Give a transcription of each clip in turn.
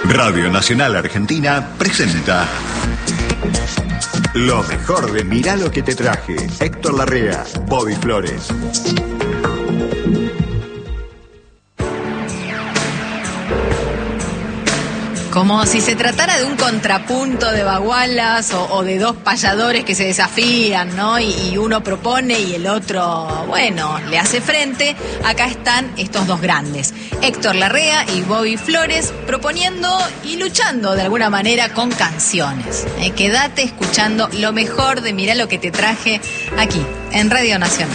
Radio Nacional Argentina presenta lo mejor de Mirá lo que te traje. Héctor Larrea, Bobby Flores. Como si se tratara de un contrapunto de bagualas o de dos payadores que se desafían, ¿no? Y uno propone y el otro, bueno, le hace frente. Acá están estos dos grandes, Héctor Larrea y Bobby Flores, proponiendo y luchando de alguna manera con canciones. Quédate escuchando lo mejor de Mirá lo que te traje aquí, en Radio Nacional.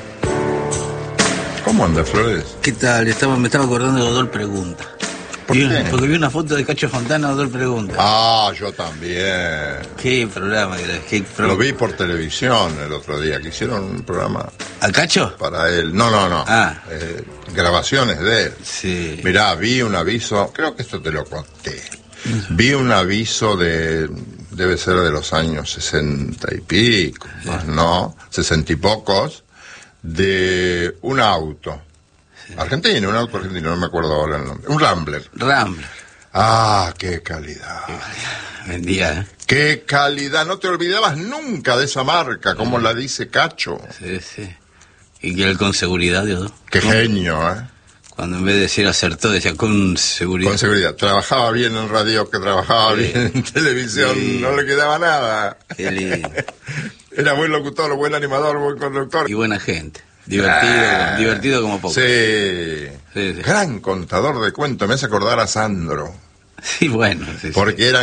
¿Cómo anda, Flores? ¿Qué tal? Me estaba acordando de Odol Pregunta. Porque vi una foto de Cacho Fontana, Odol Pregunta. Ah, yo también. Qué programa. Lo vi por televisión el otro día, que hicieron un programa. ¿A Cacho? Para él. No. Grabaciones de él. Sí. Mirá, vi un aviso, creo que esto te lo conté. Vi un aviso debe ser de los años 60 y pico, Sí. ¿no? 60 y pocos, de un auto. Argentino, un auto argentino, no me acuerdo ahora el nombre. Un Rambler. Ah, qué calidad. Vendía, ¿eh? Qué calidad. No te olvidabas nunca de esa marca, como la dice Cacho. Sí. Y que él con seguridad de Odol. Qué genio, ¿eh? Cuando en vez de decir acertó, decía con seguridad. Con seguridad. Trabajaba bien en radio, que trabajaba bien en televisión, Sí. no le quedaba nada. Qué lindo. Era buen locutor, buen animador, buen conductor. Y buena gente. Divertido como poco. Sí. Sí. Gran contador de cuentos. Me hace acordar a Sandro. Sí, bueno. Sí. Porque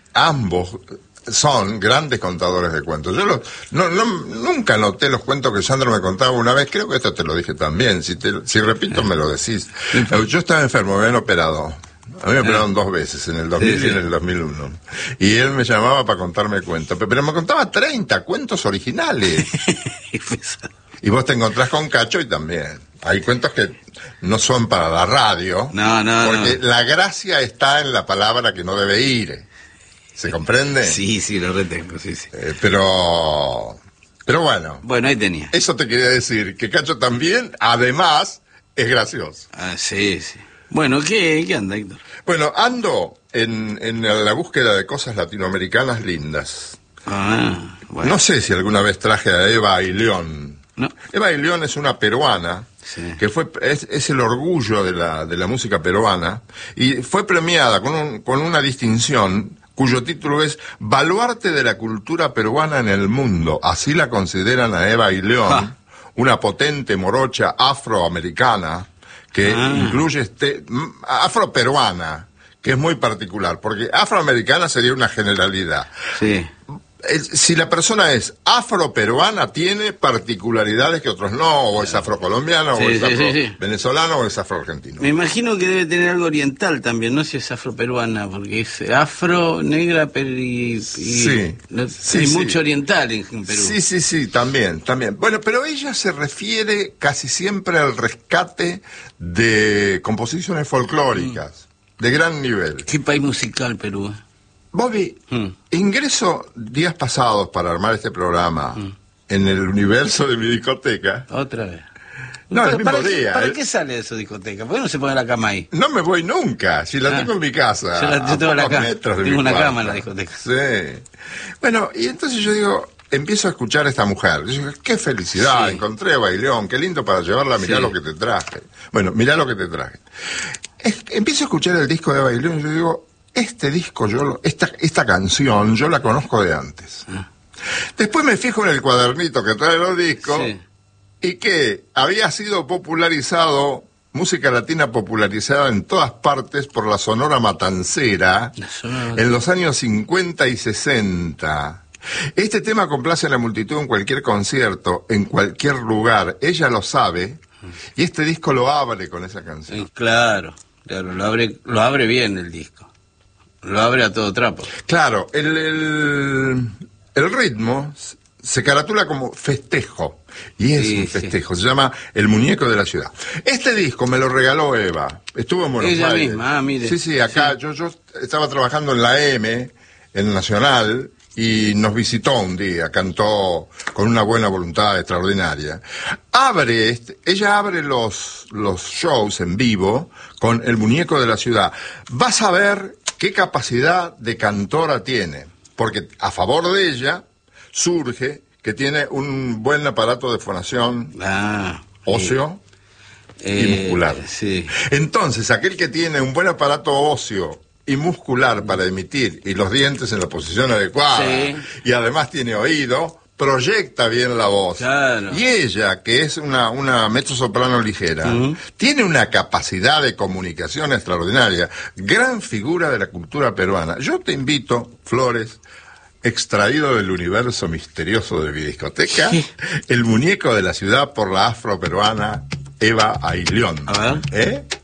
son grandes contadores de cuentos. Yo nunca noté los cuentos que Sandro me contaba una vez. Creo que esto te lo dije también. Si repito, me lo decís. Yo estaba enfermo, me habían operado. A mí me operaron 2 veces, en el 2000 y en el 2001. Y él me llamaba para contarme cuentos. Pero me contaba 30 cuentos originales. Y vos te encontrás con Cacho y también. Hay cuentos que no son para la radio. No. Porque la gracia está en la palabra que no debe ir. ¿Se comprende? Sí, lo retengo, sí. Pero bueno. Bueno, ahí tenía. Eso te quería decir, que Cacho también, además, es gracioso. Ah, sí. Bueno, ¿qué anda, Héctor? Bueno, ando en la búsqueda de cosas latinoamericanas lindas. Ah, bueno. No sé si alguna vez traje a Eva y León. No. Eva y León es una peruana, Sí. que es el orgullo de la música peruana, y fue premiada con una distinción cuyo título es Baluarte de la cultura peruana en el mundo. Así la consideran a Eva y León, una potente morocha afroamericana que incluye afroperuana, que es muy particular, porque afroamericana sería una generalidad. Sí. Si la persona es afroperuana, tiene particularidades que otros no, o es afrocolombiana, o es afro-venezolano, o es afroargentino. Me imagino que debe tener algo oriental también, no sé si es afroperuana, porque es afro, negra, hay mucho oriental en Perú. Sí, también. Bueno, pero ella se refiere casi siempre al rescate de composiciones folclóricas, de gran nivel. ¿Qué país musical Perú? Bobby, ingreso días pasados para armar este programa en el universo de mi discoteca. Otra vez. No, el mismo día. ¿Para qué sale de su discoteca? ¿Por qué no se pone la cama ahí? No me voy nunca, si la tengo en mi casa. Yo tengo la cama. Tengo una cama en la discoteca. Sí. Bueno, y entonces yo digo, empiezo a escuchar a esta mujer. Yo digo, qué felicidad, encontré a Bailón, qué lindo para llevarla, mirá lo que te traje. Bueno, mirá lo que te traje. Empiezo a escuchar el disco de Bailón y yo digo, este disco, esta canción, yo la conozco de antes. Después me fijo en el cuadernito que trae los discos y que había sido música latina popularizada en todas partes por la Sonora Matancera en los años 50 y 60. Este tema complace a la multitud en cualquier concierto, en cualquier lugar. Ella lo sabe y este disco lo abre con esa canción. Sí, claro, lo abre bien el disco. Lo abre a todo trapo. Claro, el ritmo se caratula como festejo. Y es un festejo. Se llama El Muñeco de la Ciudad. Este disco me lo regaló Eva. Estuvo en Buenos Aires. Ella misma, mire. Sí, acá. Yo estaba trabajando en la M, en Nacional, y nos visitó un día. Cantó con una buena voluntad extraordinaria. Ella abre los shows en vivo con El Muñeco de la Ciudad. Vas a ver ¿Qué capacidad de cantora tiene? Porque a favor de ella surge que tiene un buen aparato de fonación óseo y muscular. Sí. Entonces, aquel que tiene un buen aparato óseo y muscular para emitir y los dientes en la posición adecuada, y además tiene oído, proyecta bien la voz. Claro. Y ella, que es una mezzosoprano ligera, tiene una capacidad de comunicación extraordinaria, gran figura de la cultura peruana. Yo te invito, Flores, extraído del universo misterioso de mi discoteca, el muñeco de la ciudad por la afroperuana Eva Ailión. A ver.